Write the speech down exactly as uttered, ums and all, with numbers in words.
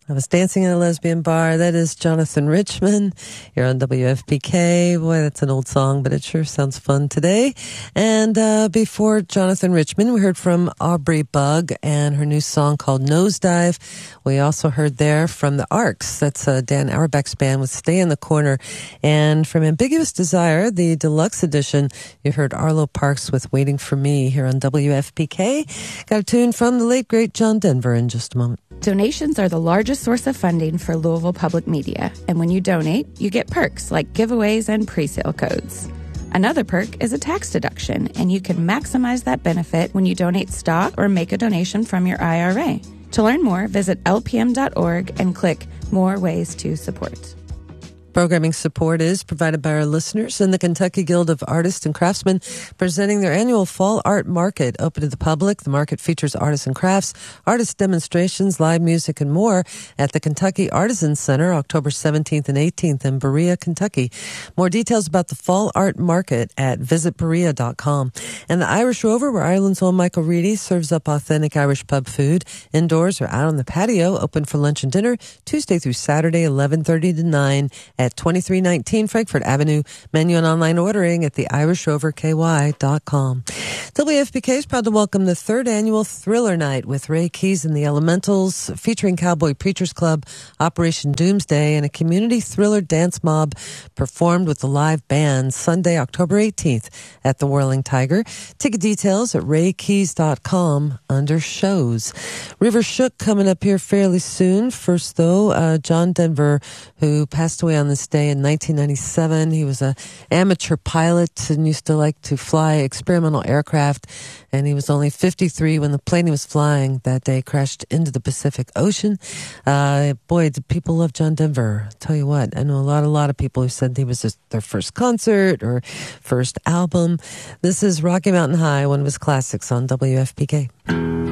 I was dancing at a lesbian bar. That is Jonathan Richman. You're on W F P K. Boy, that's an old song, but it sure sounds fun today. And uh, before Jonathan Richman, we heard from Aubrey Bug and her new song called Nosedive. We also heard there from the Arcs. That's uh, Dan Auerbach's band with Stay in the Corner. And from Ambiguous Desire, the deluxe edition, you heard Arlo Parks with Waiting for Me here on W F P K. Got a tune from the late, great John Denver in just a moment. Donations are the largest source of funding for Louisville Public Media, and when you donate, you get perks like giveaways and pre-sale codes. Another perk is a tax deduction, and you can maximize that benefit when you donate stock or make a donation from your I R A. To learn more, visit L P M dot org and click More Ways to Support. Programming support is provided by our listeners and the Kentucky Guild of Artists and Craftsmen, presenting their annual Fall Art Market open to the public. The market features artists and crafts, artist demonstrations, live music, and more at the Kentucky Artisan Center, October seventeenth and eighteenth in Berea, Kentucky. More details about the Fall Art Market at visit berea dot com. And the Irish Rover, where Ireland's own Michael Reedy serves up authentic Irish pub food, indoors or out on the patio, open for lunch and dinner, Tuesday through Saturday, eleven thirty to nine at twenty-three nineteen Frankfort Avenue. Menu and online ordering at the irish rover k y dot com. W F P K is proud to welcome the third annual Thriller Night with Ray Keys and the Elementals, featuring Cowboy Preachers Club, Operation Doomsday, and a community thriller dance mob performed with the live band Sunday, October eighteenth at the Whirling Tiger. Ticket details at ray keys dot com under shows. River Shook coming up here fairly soon. First, though, uh, John Denver, who passed away on this day in nineteen ninety-seven. He was an amateur pilot and used to like to fly experimental aircraft, and he was only fifty-three when the plane he was flying that day crashed into the Pacific Ocean. Uh, boy, did people love John Denver. I'll tell you what, I know a lot, a lot of people who said he was just their first concert or first album. This is Rocky Mountain High, one of his classics on W F P K.